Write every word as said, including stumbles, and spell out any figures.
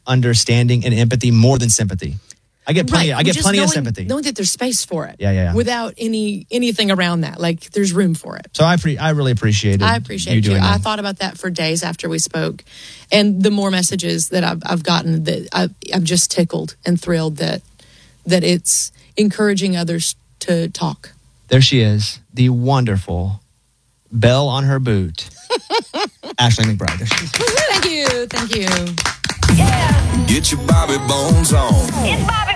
understanding and empathy more than sympathy. I get plenty. Right. I get Just plenty knowing, of sympathy. Knowing that there's space for it. Yeah, yeah, yeah. Without any anything around that, like there's room for it. So I pre- I really appreciate it. I appreciate you. you. Doing I that. thought about that for days after we spoke, and the more messages that I've, I've gotten, that I've, I'm just tickled and thrilled that that it's encouraging others to talk. There she is, the wonderful bell on her boot, Ashley McBride. There she is. Thank you, thank you. Yeah. Get your Bobby Bones on. It's Bobby